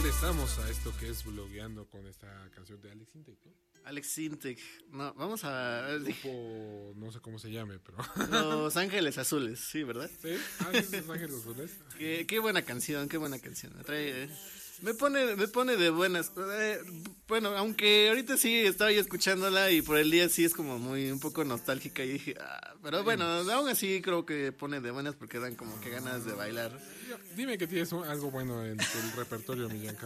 regresamos a esto que es blogueando con esta canción de Alex Intec, ¿no? Alex Sintek. No, vamos a... Grupo, no sé cómo se llame, pero... Los Ángeles Azules, sí, ¿verdad? ¿Sí? Ah, sí, Los Ángeles Azules. Qué buena canción, qué buena canción. Me pone de buenas. Bueno, aunque ahorita sí estaba yo escuchándola y por el día sí es como muy un poco nostálgica y dije, pero bueno, aún así creo que pone de buenas porque dan como que ganas de bailar. Dime que tienes algo bueno en tu repertorio, Millán.